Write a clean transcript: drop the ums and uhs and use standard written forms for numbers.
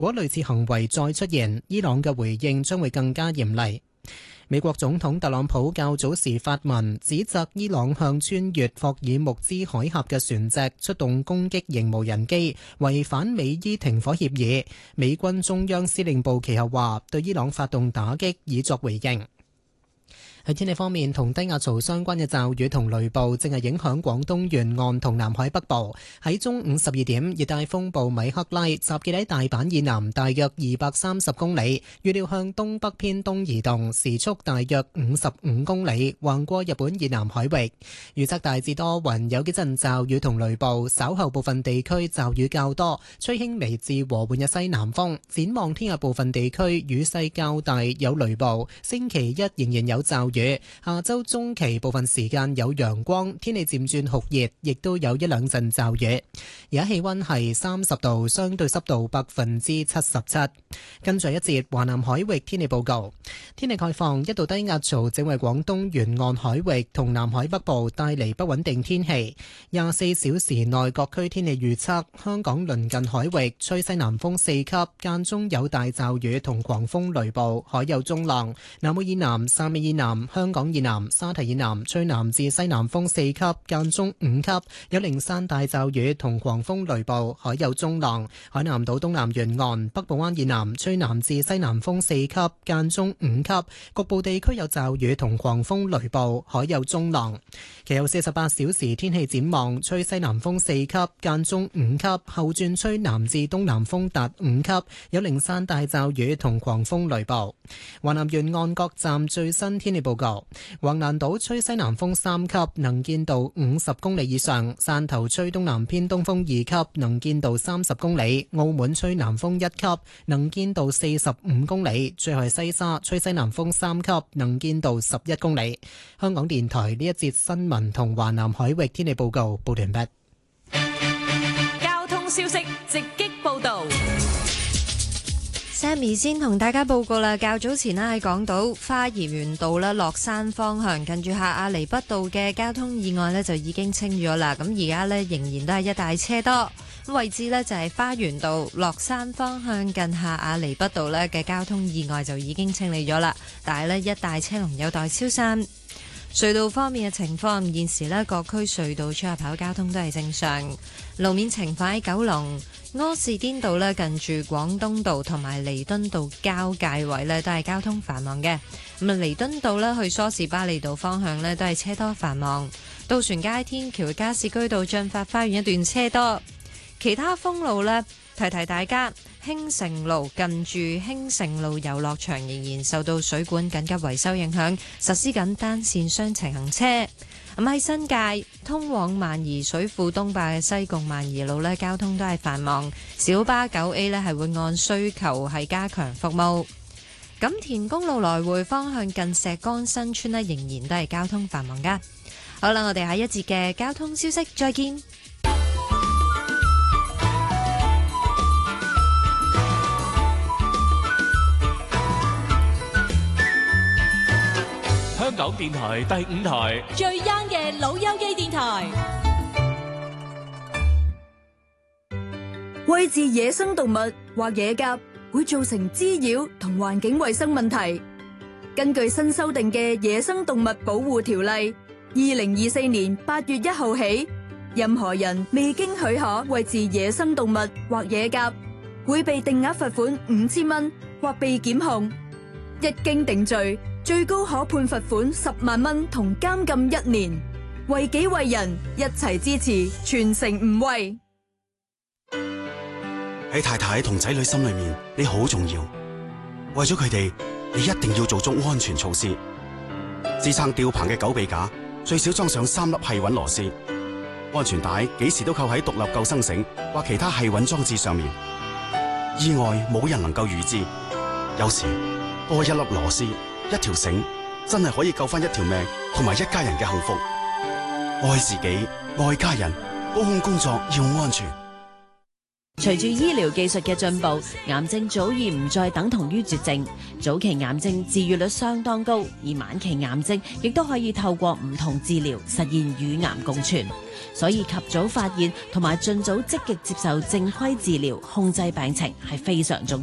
如果類似行為再出現，伊朗嘅回應將會更加嚴厲。美國總統特朗普較早時發文指責伊朗向穿越霍爾木茲海峽嘅船隻出動攻擊型無人機，違反美伊停火協議。美軍中央司令部其後話對伊朗發動打擊，以作回應。喺天氣方面，同低壓槽相關嘅驟雨同雷暴正係影響廣東沿岸同南海北部。喺中午12點，熱帶風暴米克拉集結喺大阪以南大約230公里，預料向東北偏東移動，時速大約55公里，橫過日本以南海域。預測大致多雲，有幾陣驟雨同雷暴，稍後部分地區驟雨較多，吹輕微至和緩嘅西南風。展望聽日部分地區雨勢較大，有雷暴。星期一仍然有驟雨，下周中期部分時間有陽光，天氣漸轉酷熱，亦都有一兩陣驟雨。而家氣溫係30度，相對濕度77%。跟住一節華南海域天氣報告，天氣概況，一道低壓槽正為廣東沿岸海域同南海北部帶嚟不穩定天氣。24小時內各區天氣預測，香港鄰近海域吹西南風4級，間中有大驟雨同狂風雷暴，海有中浪。南澳以南、汕尾以南、香港以南、沙堤以南吹南至西南風4級，間中5級，有零散大驟雨同狂風雷暴，海有中浪。海南島東南沿岸、北部灣以南吹南至西南風4級，間中5級，局部地區有驟雨同狂風雷暴，海有中浪。其後48小時天氣展望，吹西南風4級，間中5級，後轉吹南至東南風達5級，有零散大驟雨同狂風雷暴。華南沿岸各站最新天氣報告：橫瀾島吹西南風3級，能見度50公里以上；汕頭吹東南偏東風2級，能見度30公里；澳門吹南風1級，能見度45公里；最後係西沙吹西南風3級，能見度11公里。香港電台呢一節新聞同華南海域天氣報告報完畢。 交通消息直擊報道。 Sammy 先同大家報告啦，較早前咧喺港島花園道咧落山方向，近住下亞厘畢道嘅交通意外咧就已經清咗啦。咁而家咧仍然都係一大車多，位置咧就係花園道落山方向近下亞厘畢道咧嘅交通意外就已經清理咗啦，但係咧一大車龍有待消散。隧道方面嘅情況，現時咧各區隧道出入口交通都係正常。路面情況喺九龍柯士甸道咧，近住廣東道同埋彌敦道交界位咧都係交通繁忙嘅。咁啊，彌敦道咧去梳士巴利道方向咧都係車多繁忙。渡船街天橋加士居道進發花園一段車多。其他封路咧，提提大家，興盛路近住興盛路遊樂場仍然受到水管緊急維修影響，實施緊單線雙程行車。咁喺新界通往萬宜水庫東壩嘅西貢萬宜路咧，交通都係繁忙，小巴 9A 咧係會按需求係加強服務。錦田公路來回方向近石崗新村咧，仍然都係交通繁忙噶。好啦，我哋下一節嘅交通消息再見。 香港電台第5台最 young 嘅老友記電台， 餵飼野生動物或野鴿會造成滋擾同環境衛生問題。根據新修訂嘅《野生動物保護條例》，2024年8月1號起，任何人未經許可餵飼野生動物或野鴿，會被定額罰款5000蚊或被檢控。一經定罪，最高可判罰款10萬蚊同監禁1年。為己為人，一齊支持，全城唔餵。 喺太太同仔女心裏面，你好重要。為咗佢哋，你一定要做足安全措施。支撐吊棚嘅狗臂架最少裝上3粒繫穩螺絲。安全帶幾時都扣喺獨立救生繩或其他繫穩裝置上面。意外冇人能夠預知，有時多一粒螺絲、一條繩，真係可以救翻一條命同埋一家人嘅幸福。愛自己，愛家人，高空工作要安全。 隨住醫療技術嘅進步，癌症早已唔再等同於絕症。早期癌症治癒率相當高，而晚期癌症亦都可以透過唔同治療實現與癌共存。所以及早發現同埋盡早積極接受正規治療，控制病情係非常重要。